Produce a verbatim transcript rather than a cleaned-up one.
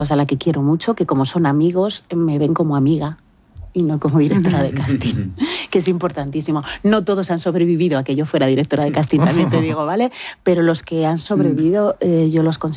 a la que quiero mucho, que como son amigos, me ven como amiga y no como directora de casting, que es importantísimo. No todos han sobrevivido a que yo fuera directora de casting, también te digo, ¿vale? Pero los que han sobrevivido, eh, yo los considero